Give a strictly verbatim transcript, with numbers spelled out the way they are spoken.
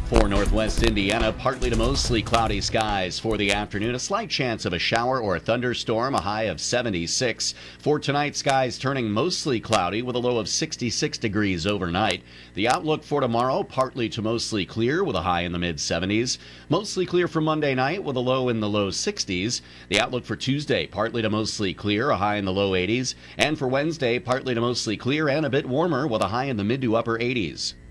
For northwest Indiana, partly to mostly cloudy skies for the afternoon. A slight chance of a shower or a thunderstorm, a high of seventy-six. For tonight, skies turning mostly cloudy with a low of sixty-six degrees overnight. The outlook for tomorrow, partly to mostly clear with a high in the mid seventies. Mostly clear for Monday night with a low in the low sixties. The outlook for Tuesday, partly to mostly clear, a high in the low eighties. And for Wednesday, partly to mostly clear and a bit warmer with a high in the mid to upper eighties.